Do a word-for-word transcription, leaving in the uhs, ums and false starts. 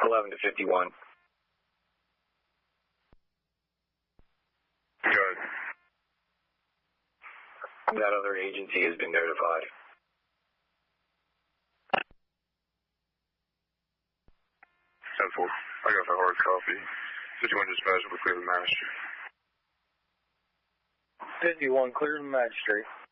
eleven to fifty-one. Good. That other agency has been notified. ten four. I got the hard copy. fifty-one dispatch will clear the magistrate. fifty-one, clear the magistrate.